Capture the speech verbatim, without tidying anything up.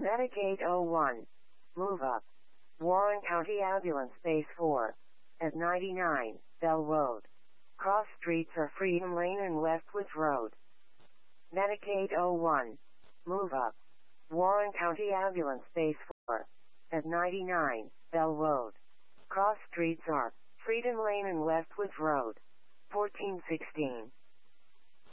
Medicaid oh one. Move up. Warren County Ambulance Base four. At ninety-nine, Bell Road. Cross streets are Freedom Lane and Westwoods Road. Medicaid oh one. Move up. Warren County Ambulance Base four. At ninety-nine, Bell Road. Cross streets are Freedom Lane and Westwoods Road. fourteen sixteen.